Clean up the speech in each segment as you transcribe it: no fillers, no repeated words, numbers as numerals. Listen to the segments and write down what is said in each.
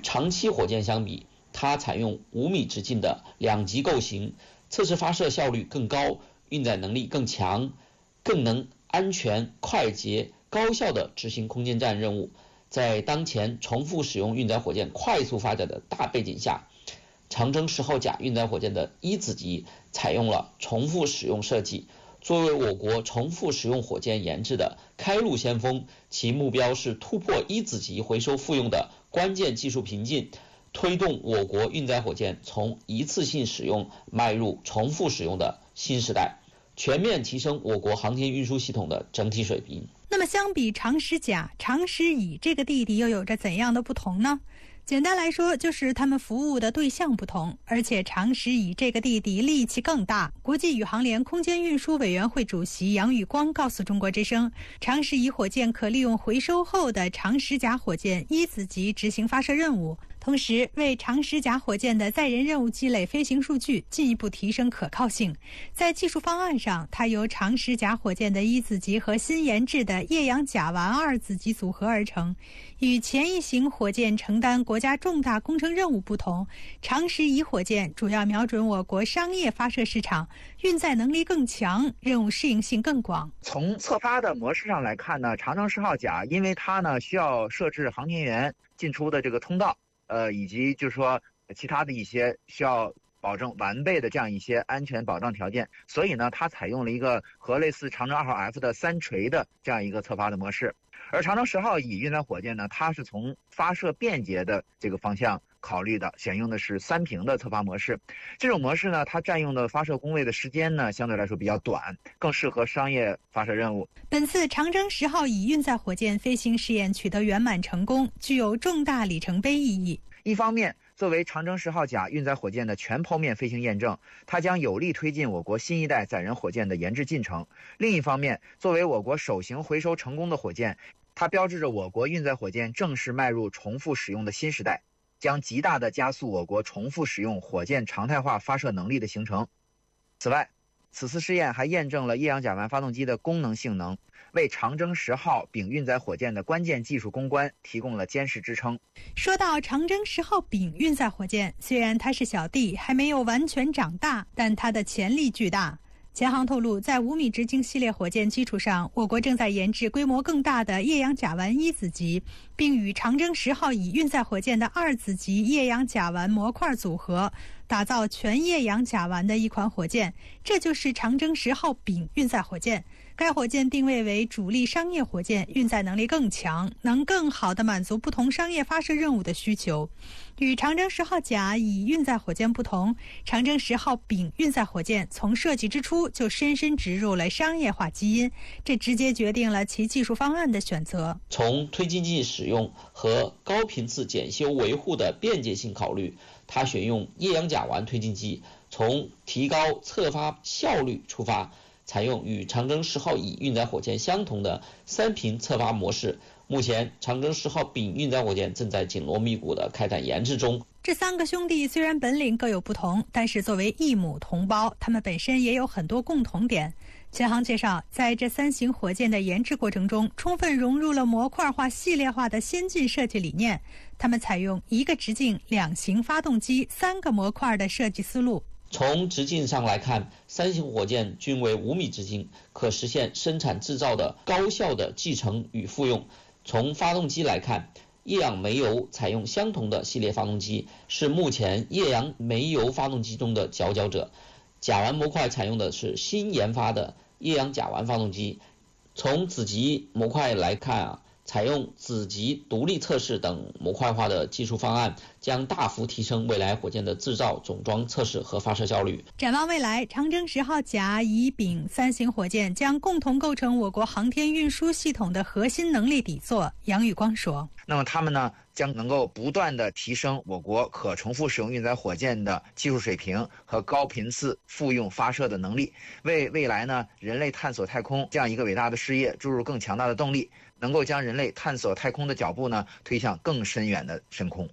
长期火箭相比，它采用5米直径的2级构型，测试发射效率更高，运载能力更强，更能安全、快捷、高效地执行空间站任务。在当前重复使用运载火箭快速发展的大背景下，长征10号甲运载火箭的1子级采用了重复使用设计。作为我国重复使用火箭研制的开路先锋，其目标是突破1子级回收复用的关键技术瓶颈，推动我国运载火箭从一次性使用迈入重复使用的新时代，全面提升我国航天运输系统的整体水平。 那么相比长10甲、长10乙这个弟弟又有着怎样的不同呢？简单来说，就是他们服务的对象不同，而且长10乙这个弟弟力气更大。国际宇航联空间运输委员会主席杨宇光告诉中国之声，长10乙火箭可利用回收后的长10甲火箭1子级执行发射任务，同时为长10甲火箭的载人任务积累飞行数据，进一步提升可靠性。在技术方案上，它由长10甲火箭的1子级和新研制的液氧甲烷2子级组合而成。与前一型火箭承担国家重大工程任务不同，长10乙火箭主要瞄准我国商业发射市场，运载能力更强，任务适应性更广。 从测发的模式上来看呢，长征10号甲因为它呢需要设置航天员进出的这个通道，以及就是说其他的一些需要保证完备的这样一些安全保障条件，所以呢它采用了一个和类似长征2号 F 的3垂的这样一个测发的模式。而长征10号乙运载火箭呢，它是从发射便捷的这个方向考虑的，选用的是3屏的测发模式。这种模式呢，它占用的发射工位的时间呢，相对来说比较短，更适合商业发射任务。 本次长征10号乙运载火箭飞行试验取得圆满成功，具有重大里程碑意义。 一方面，作为长征10号甲运载火箭的全剖面飞行验证，它将有力推进我国新一代载人火箭的研制进程。另一方面，作为我国首型回收成功的火箭，它标志着我国运载火箭正式迈入重复使用的新时代，将极大地加速我国重复使用火箭常态化发射能力的形成。此外，此次试验还验证了液氧甲烷发动机的功能性能，为长征10号丙运载火箭的关键技术攻关提供了坚实支撑。 说到长征10号丙运载火箭，虽然它是小弟，还没有完全长大，但它的潜力巨大。前航透露，在5米直径系列火箭基础上，我国正在研制规模更大的液氧甲烷1子级，并与长征10号乙运载火箭的2子级液氧甲烷模块组合，打造全液氧甲烷的一款火箭。这就是长征10号丙运载火箭。该火箭定位为主力商业火箭，运载能力更强，能更好地满足不同商业发射任务的需求。与长征10号甲乙运载火箭不同，长征10号丙运载火箭从设计之初就深深植入了商业化基因，这直接决定了其技术方案的选择。 从推进剂使用和高频次检修维护的便捷性考虑，它选用液氧甲烷推进剂，从提高测发效率出发，采用与长征10号乙运载火箭相同的3屏测发模式。目前，长征10号丙运载火箭正在紧锣密鼓地开展研制中。 这3个兄弟虽然本领各有不同，但是作为异母同胞，他们本身也有很多共同点。前航介绍，在这3型火箭的研制过程中，充分融入了模块化、系列化的先进设计理念。他们采用1个直径、2型发动机、3个模块的设计思路。 从直径上来看，3型火箭均为5米直径，可实现生产制造的高效的继承与复用。从发动机来看，液氧煤油采用相同的系列发动机，是目前液氧煤油发动机中的佼佼者。甲烷模块采用的是新研发的液氧甲烷发动机。从子级模块来看采用子级独立测试等模块化的技术方案，将大幅提升未来火箭的制造、总装、测试和发射效率。 展望未来，长征10号甲乙丙3型火箭将共同构成我国航天运输系统的核心能力底座。杨宇光说， 那么他们呢，将能够不断地提升我国可重复使用运载火箭的技术水平和高频次复用发射的能力，为未来呢人类探索太空这样一个伟大的事业注入更强大的动力，能够将人类探索太空的脚步呢推向更深远的深空。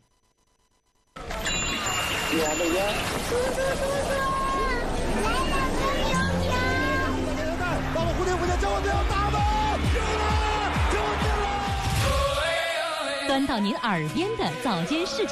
把我蝴蝶火箭千万不要打吧！ 端到您耳边的早间世界。